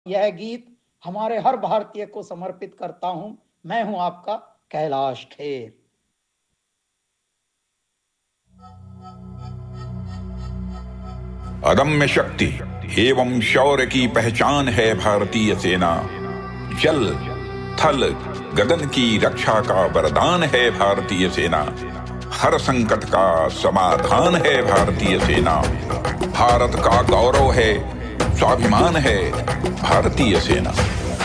यह गीत हमारे हर भारतीय को समर्पित करता हूं। मैं हूं आपका कैलाश खेर। अदम्य शक्ति एवं शौर्य की पहचान है भारतीय सेना। जल थल गगन की रक्षा का वरदान है भारतीय सेना। हर संकट का समाधान है भारतीय सेना। भारत का गौरव है, स्वाभिमान है भारतीय सेना।